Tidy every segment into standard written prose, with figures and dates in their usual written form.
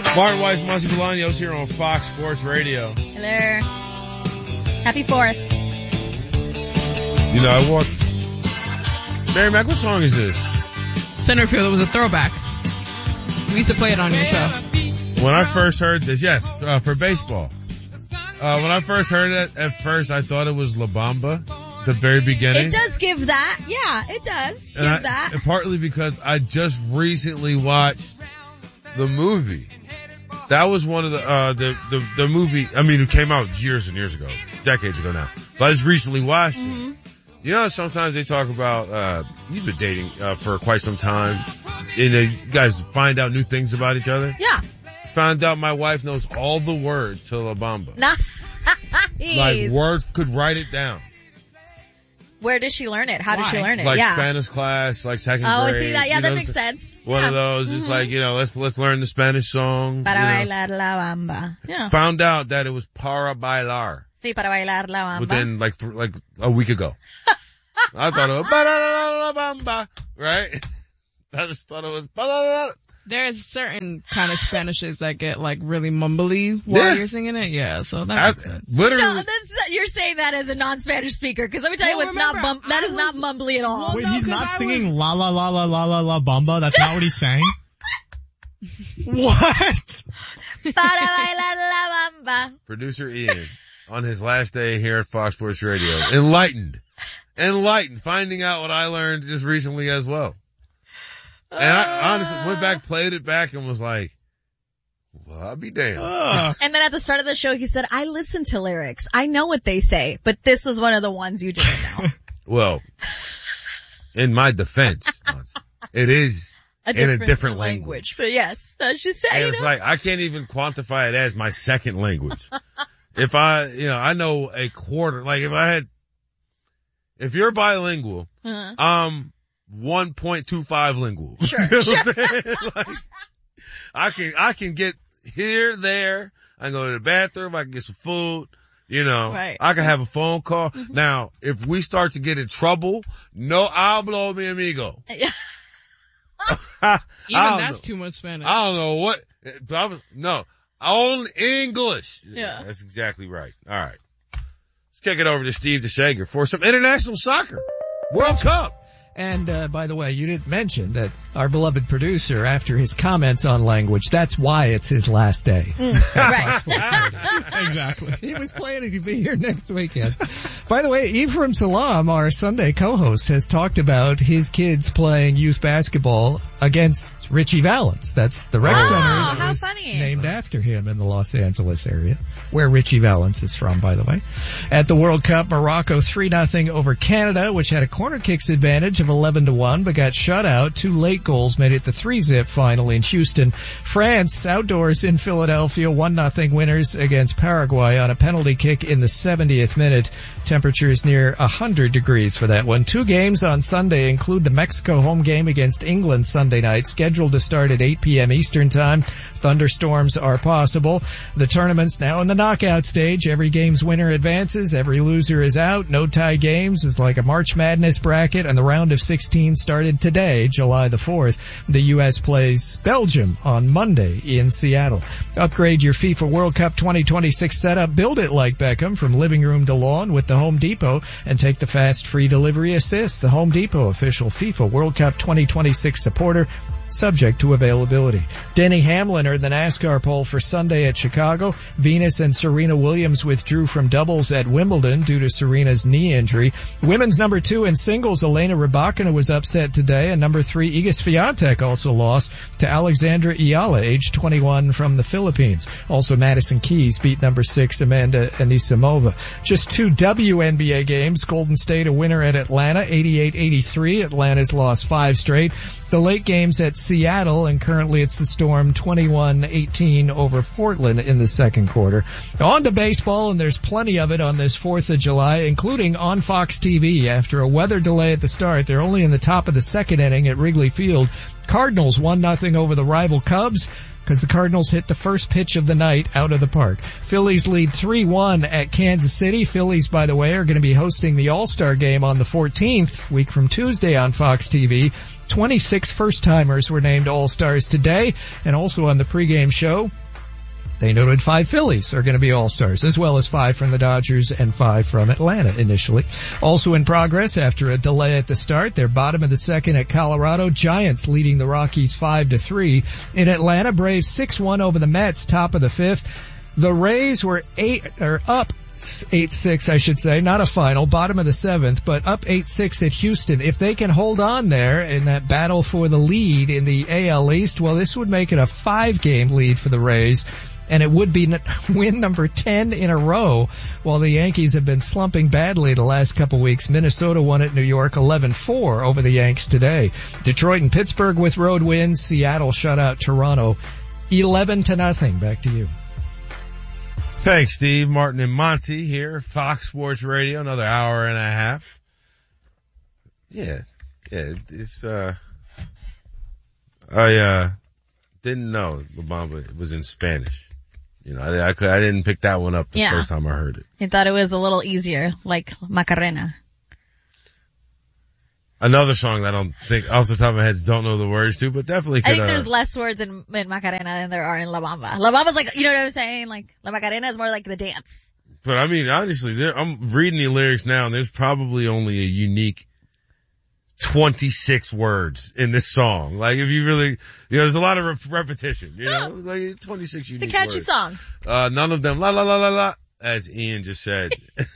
Martin Weiss, Monty Bolaños here on Fox Sports Radio. Hello. Happy 4th. You know, I walked... Mary Mac, what song is this? Centerfield. It was a throwback. We used to play it on your show. When I first heard this, yes, for baseball. When I first heard it, at first I thought it was La Bamba, the very beginning. It does give that. Yeah, it does give that. And partly because I just recently watched the movie. That was one of the movie, I mean, it came out years and years ago, decades ago now. But I just recently watched it. You know, sometimes they talk about, you've been dating, for quite some time. And you guys find out new things about each other. Yeah. Found out my wife knows all the words to La Bamba. Nice. Like, words, could write it down. Where did she learn it? How did she learn it? Like yeah. Spanish class, like second grade. Oh, I see that. Yeah, that makes sense. One of those is like, you know, let's learn the Spanish song. Para bailar la bamba. Yeah. Found out that it was para bailar. Sí, para bailar la bamba. Within like a week ago. I thought it was para la bamba, right? I just thought it was para. There's certain kind of Spanishes that get like really mumbly while you're singing it. Yeah, so that makes sense. Literally. No, you're saying that as a non-Spanish speaker, because let me tell you what's that is not mumbly at all. Wait, he's not singing la la la la la la la bamba? That's not what he's saying? What? Para bailar la bamba. Producer Ian, on his last day here at Fox Sports Radio, enlightened, finding out what I learned just recently as well. And I honestly went back, played it back, and was like, well, I'll be damned. And then at the start of the show, he said, I listen to lyrics. I know what they say, but this was one of the ones you didn't know. Well, in my defense, it is in a different language. But yes, that's just saying. And it's like, I can't even quantify it as my second language. If I know a quarter, like if you're bilingual, 1.25 lingual. Sure. You know what I'm saying? Like, I can get here, there. I can go to the bathroom. I can get some food. You know, right. I can have a phone call. Now, if we start to get in trouble, no hablo mi amigo. Even that's too much Spanish. I don't know what, but only English. Yeah. That's exactly right. All right. Let's kick it over to Steve DeShager for some international soccer. World Cup. And, by the way, you didn't mention that our beloved producer, after his comments on language, that's why it's his last day. Right. Exactly. He was planning to be here next weekend. By the way, Ephraim Salam, our Sunday co-host, has talked about his kids playing youth basketball against Richie Valens. That's the rec center that was named after him in the Los Angeles area, where Richie Valens is from, by the way. At the World Cup, Morocco 3-0 over Canada, which had a corner kicks advantage of 11-1, but got shut out. 2 late goals made it the 3-zip final in Houston. France outdoors in Philadelphia, 1-0 winners against Paraguay on a penalty kick in the 70th minute. Temperatures near 100 degrees for that one. 2 games on Sunday include the Mexico home game against England Sunday night, scheduled to start at 8 p.m. Eastern time. Thunderstorms are possible. The tournament's now in the knockout stage. Every game's winner advances. Every loser is out. No tie games. It's like a March Madness bracket, and the round of 16 started today, July the 4th. The U.S. plays Belgium on Monday in Seattle. Upgrade your FIFA World Cup 2026 setup. Build it like Beckham from living room to lawn with the Home Depot, and take the fast free delivery assist. The Home Depot official FIFA World Cup 2026 supporter, subject to availability. Denny Hamlin earned the NASCAR pole for Sunday at Chicago. Venus and Serena Williams withdrew from doubles at Wimbledon due to Serena's knee injury. Women's number 2 in singles, Elena Rybakina, was upset today, and number 3, Iga Swiatek, also lost to Alexandra Ayala, age 21, from the Philippines. Also, Madison Keys beat number 6, Amanda Anisimova. Just 2 WNBA games. Golden State a winner at Atlanta, 88-83. Atlanta's lost 5 straight. The late games at Seattle, and currently it's the Storm 21-18 over Portland in the second quarter. On to baseball, and there's plenty of it on this 4th of July, including on Fox TV. After a weather delay at the start, they're only in the top of the second inning at Wrigley Field. Cardinals 1-0 over the rival Cubs because the Cardinals hit the first pitch of the night out of the park. Phillies lead 3-1 at Kansas City. Phillies, by the way, are going to be hosting the All-Star Game on the 14th, week from Tuesday on Fox TV. 26 first-timers were named All-Stars today, and also on the pregame show, they noted 5 Phillies are going to be All-Stars, as well as 5 from the Dodgers and 5 from Atlanta initially. Also in progress after a delay at the start, they're bottom of the second at Colorado. Giants leading the Rockies 5-3. In Atlanta, Braves 6-1 over the Mets, top of the 5th. The Rays were up 8-6, I should say, not a final, bottom of the 7th, but up 8-6 at Houston. If they can hold on there in that battle for the lead in the AL East, well, this would make it a 5-game lead for the Rays. And it would be win number 10 in a row, while the Yankees have been slumping badly the last couple weeks. Minnesota won at New York 11-4 over the Yanks today. Detroit and Pittsburgh with road wins. Seattle shut out Toronto 11-0. Back to you. Thanks, Steve. Martin and Monty here, Fox Sports Radio, another hour and a half. Yeah, it's, I didn't know La Bamba was in Spanish. You know, I didn't pick that one up the first time I heard it. You thought it was a little easier, like Macarena. Another song that I don't think, off the top of my head, don't know the words to, but definitely could. I think there's less words in Macarena than there are in La Bamba. La Bamba's like, you know what I'm saying? Like, La Macarena is more like the dance. But I mean, honestly, I'm reading the lyrics now, and there's probably only a unique 26 words in this song. Like, if you really, there's a lot of repetition, like 26 unique words. It's a catchy song. None of them, la la la la la, as Ian just said.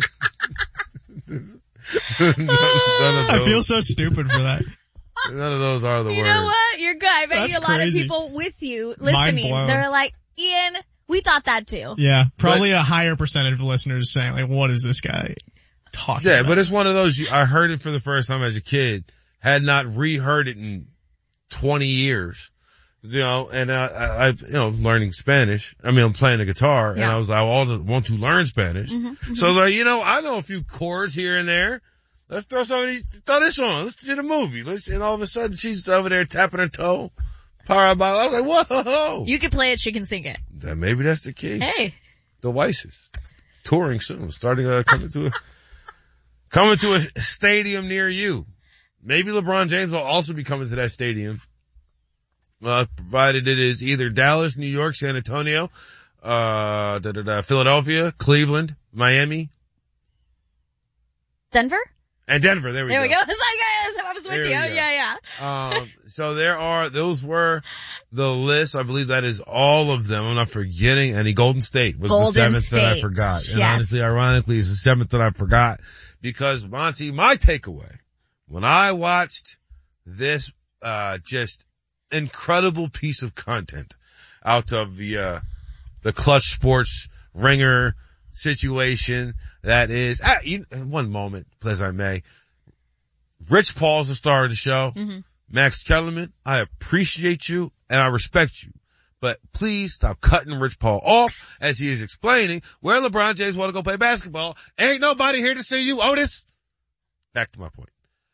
None of those, I feel so stupid for that. None of those are the words. You know what? You're good. I bet you a lot of people with you listening, they're like, Ian, we thought that too. Yeah, probably a higher percentage of listeners saying, like, what is this guy talking about? Yeah, but it's one of those, I heard it for the first time as a kid, had not reheard it in 20 years. And I learning Spanish. I mean, I'm playing the guitar, and I was like, I want to learn Spanish. Mm-hmm. So I was like, I know a few chords here and there. Let's throw this on. Let's see the movie. And all of a sudden she's over there tapping her toe. I was like, whoa. You can play it, she can sing it. Maybe that's the key. Hey. The Weisses. Touring soon. Starting, coming to a stadium near you. Maybe LeBron James will also be coming to that stadium. Provided it is either Dallas, New York, San Antonio, Philadelphia, Cleveland, Miami. Denver? And Denver, there we go. It's like, I was with you. Yeah. So those were the list. I believe that is all of them. I'm not forgetting any. Golden State was the 7th that I forgot. Yes. And honestly, ironically, it's the 7th that I forgot because, Monty, my takeaway, when I watched this, just incredible piece of content out of the Clutch Sports Ringer situation that is, one moment, as I may. Rich Paul's the star of the show. Mm-hmm. Max Kellerman, I appreciate you and I respect you. But please stop cutting Rich Paul off as he is explaining where LeBron James want to go play basketball. Ain't nobody here to see you, Otis. Back to my point.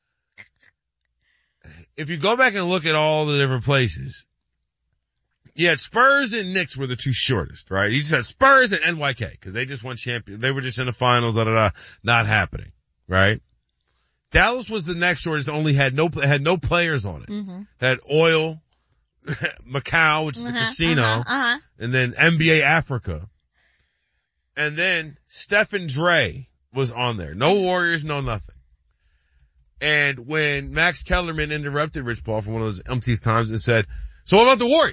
If you go back and look at all the different places, you had Spurs and Knicks were the two shortest, right? You just had Spurs and NYK because they just won champion. They were just in the finals, not happening, right? Dallas was the next shortest, only had no players on it. Mm-hmm. Had Oil, Macau, which is a casino, and then NBA Africa. And then Stephen Dre was on there. No Warriors, no nothing. And when Max Kellerman interrupted Rich Paul for one of those umpteenth times and said, so what about the Warriors?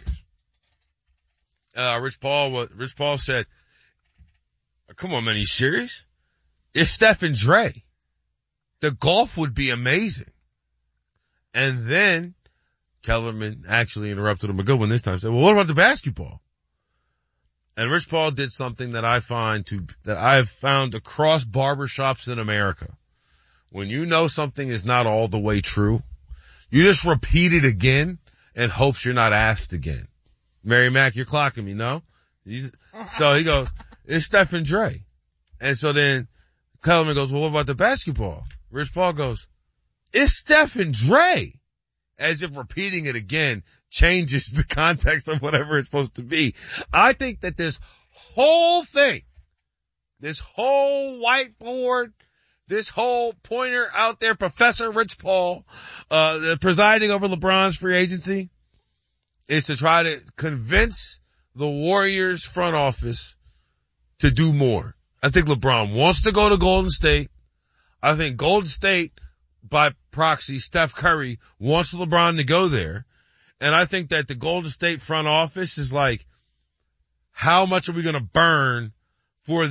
Rich Paul said, come on, man, are you serious? It's Stephen Dre. The golf would be amazing. And then Kellerman actually interrupted him a good one this time. Said, well, what about the basketball? And Rich Paul did something that I've found across barbershops in America. When you know something is not all the way true, you just repeat it again and hopes you're not asked again. Mary Mac, you're clocking me, no? So he goes, it's Stephen Dre. And so then Kellerman goes, well, what about the basketball? Rich Paul goes, it's Stephen Dre. as if repeating it again changes the context of whatever it's supposed to be. I think that this whole thing, this whole whiteboard, this whole pointer out there, Professor Rich Paul, presiding over LeBron's free agency, is to try to convince the Warriors front office to do more. I think LeBron wants to go to Golden State. I think Golden State, by proxy, Steph Curry, wants LeBron to go there. And I think that the Golden State front office is like, how much are we going to burn for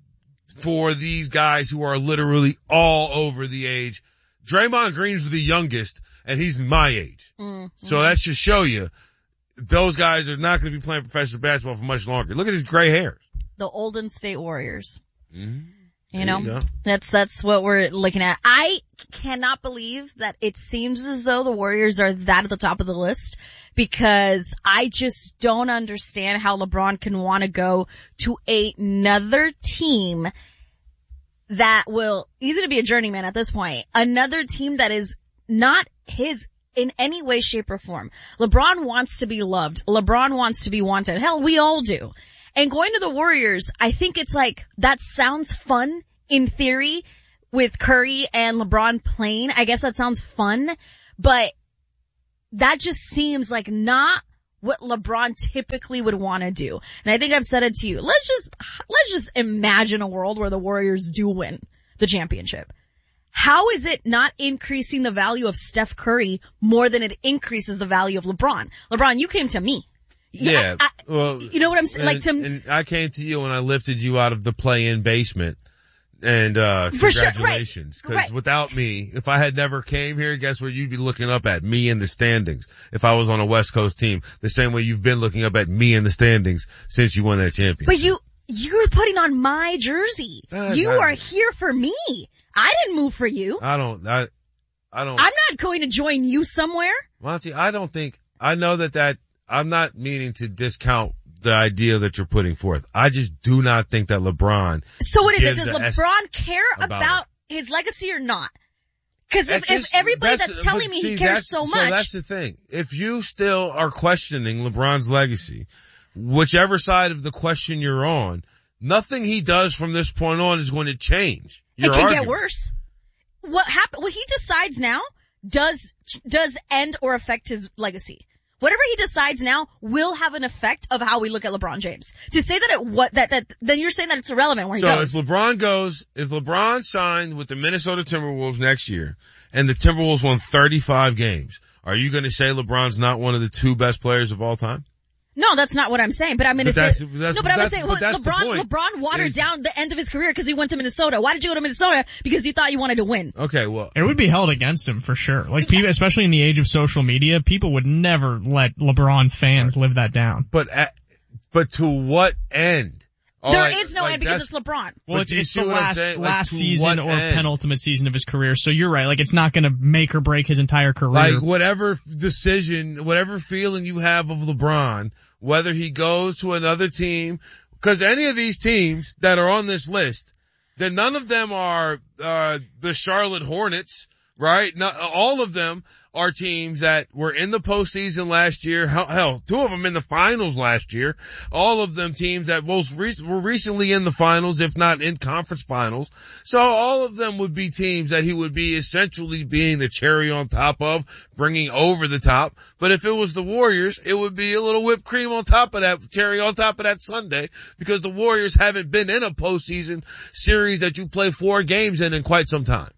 these guys who are literally all over the age? Draymond Green's the youngest, and he's my age. Mm-hmm. So that should show you those guys are not going to be playing professional basketball for much longer. Look at his gray hairs. The Golden State Warriors. Mm-hmm. You know, that's what we're looking at. I cannot believe that it seems as though the Warriors are that at the top of the list, because I just don't understand how LeBron can want to go to another team that he's going to be a journeyman at this point. Another team that is not his in any way, shape, or form. LeBron wants to be loved. LeBron wants to be wanted. Hell, we all do. And going to the Warriors, I think it's like, that sounds fun in theory with Curry and LeBron playing. I guess that sounds fun, but that just seems like not what LeBron typically would want to do. And I think I've said it to you. Let's just imagine a world where the Warriors do win the championship. How is it not increasing the value of Steph Curry more than it increases the value of LeBron? LeBron, you came to me. Yeah, well, you know what I'm saying? And I came to you when I lifted you out of the play-in basement. And, congratulations. Sure, right. Cause without me, if I had never came here, guess what you'd be looking up at? Me in the standings. If I was on a West Coast team, the same way you've been looking up at me in the standings since you won that championship. But you're putting on my jersey. You are here for me. I didn't move for you. I don't. I'm not going to join you somewhere. Monty, I know that I'm not meaning to discount the idea that you're putting forth. I just do not think that LeBron. So what is it? Does LeBron care about his legacy or not? Because if everybody that's telling me he cares so much. So that's the thing. If you still are questioning LeBron's legacy, whichever side of the question you're on, nothing he does from this point on is going to change. It can get worse. What he decides now does end or affect his legacy. Whatever he decides now will have an effect of how we look at LeBron James. To say that then you're saying that it's irrelevant where he goes. So if LeBron signed with the Minnesota Timberwolves next year and the Timberwolves won 35 games, are you going to say LeBron's not one of the two best players of all time? No, that's not what I'm saying, but I'm going to say, LeBron watered down the end of his career because he went to Minnesota. Why did you go to Minnesota? Because you thought you wanted to win. Okay, well. It would be held against him for sure. Like people, especially in the age of social media, people would never let LeBron fans live that down. But to what end? There is no end because it's LeBron. Well, it's the last season or penultimate season of his career, so you're right. Like, it's not gonna make or break his entire career. Like, whatever decision, whatever feeling you have of LeBron, whether he goes to another team, because any of these teams that are on this list, then none of them are the Charlotte Hornets, right? All of them are teams that were in the postseason last year. Hell, two of them in the finals last year. All of them teams that were recently in the finals, if not in conference finals. So all of them would be teams that he would be essentially being the cherry on top of, bringing over the top. But if it was the Warriors, it would be a little whipped cream on top of that, cherry on top of that sundae, because the Warriors haven't been in a postseason series that you play 4 games in quite some time.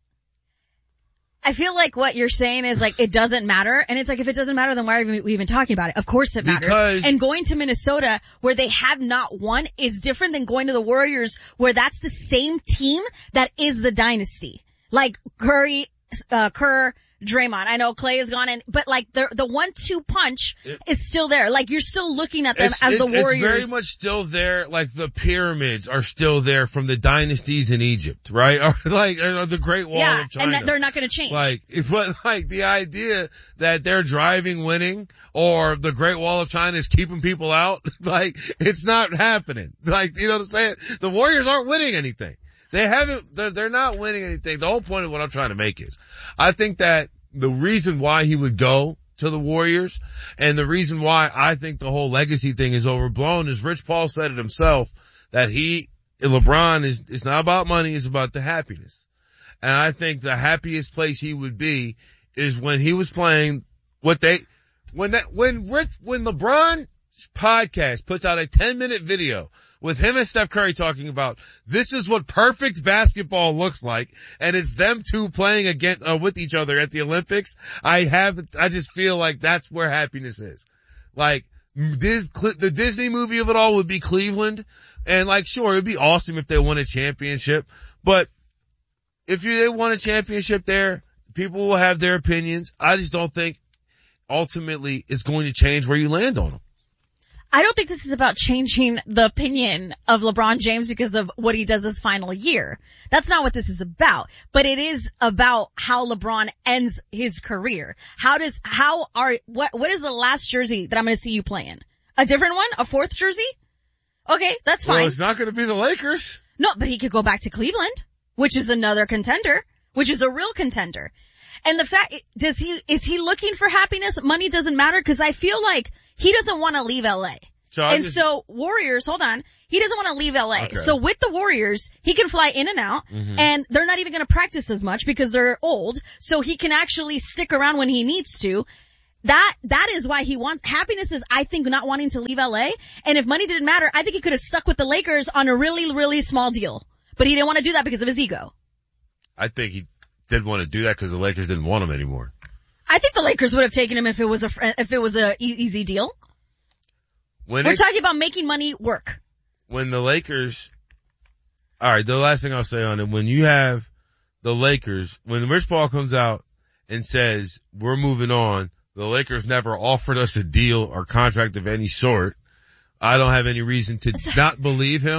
I feel like what you're saying is like, it doesn't matter. And it's like, if it doesn't matter, then why are we even talking about it? Of course it matters. And going to Minnesota where they have not won is different than going to the Warriors where that's the same team that is the dynasty. Like Curry, Kerr, Draymond. I know Clay is gone, but like the 1-2 punch is still there. Like you're still looking at them as the Warriors. It's very much still there. Like the pyramids are still there from the dynasties in Egypt, right? Or like the Great Wall of China. And they're not going to change. Like the idea that they're driving winning or the Great Wall of China is keeping people out, like it's not happening. Like, you know what I'm saying? The Warriors aren't winning anything. They're not winning anything. The whole point of what I'm trying to make is, I think that the reason why he would go to the Warriors and the reason why I think the whole legacy thing is overblown is Rich Paul said it himself that LeBron is not about money, it's about the happiness. And I think the happiest place he would be is when he was playing when LeBron podcast puts out a 10-minute video with him and Steph Curry talking about this is what perfect basketball looks like, and it's them two playing with each other at the Olympics. I just feel like that's where happiness is. Like the Disney movie of it all would be Cleveland, and like sure it'd be awesome if they won a championship, but if they won a championship there, people will have their opinions. I just don't think ultimately it's going to change where you land on them. I don't think this is about changing the opinion of LeBron James because of what he does his final year. That's not what this is about. But it is about how LeBron ends his career. What is the last jersey that I'm going to see you playing? A different one? A fourth jersey? Okay, that's fine. Well, it's not going to be the Lakers. No, but he could go back to Cleveland, which is another contender, which is a real contender. And the fact, is he looking for happiness? Money doesn't matter because I feel like he doesn't want to leave LA. So Warriors, hold on, he doesn't want to leave LA. Okay. So with the Warriors, he can fly in and out, and they're not even going to practice as much because they're old, so he can actually stick around when he needs to. That is why he wants, happiness is, I think, not wanting to leave LA, and if money didn't matter, I think he could have stuck with the Lakers on a really, really small deal. But he didn't want to do that because of his ego. I think he didn't want to do that because the Lakers didn't want him anymore. I think the Lakers would have taken him if it was a easy deal. We're talking about making money work. When the Lakers, alright, the last thing I'll say on it, when you have the Lakers, when Rich Paul comes out and says, we're moving on, the Lakers never offered us a deal or contract of any sort, I don't have any reason to not believe him.